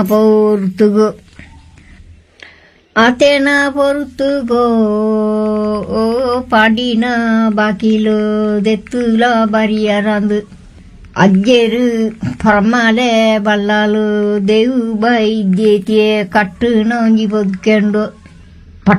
பொறுத்துகோ ಅತೇನಾ ಪೊರ್ತುಗೋ ಪಾಡಿನ ಬಾಕಿಲು ದೆತ್ತುಲ ಬರಿಯರಂದು ಅಜ್ಜೆರು ಪರಮಾಲೆ ಬಲ್ಲಾಲು ದೇವು ಬೈದ್ಯತಿಯೇ ಕಟ್ಟು ನಂಜಿ ಬದುಕೆಂಡು